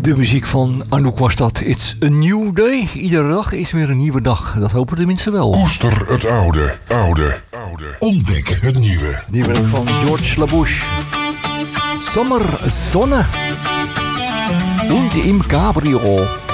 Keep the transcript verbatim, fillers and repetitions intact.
De muziek van Anouk was dat. It's a new day. Iedere dag is weer een nieuwe dag. Dat hopen we tenminste wel. Koester het oude, oude, oude. Ontdek het nieuwe. Die werk van George LaBouche. Sommersonne. Und im Cabrio.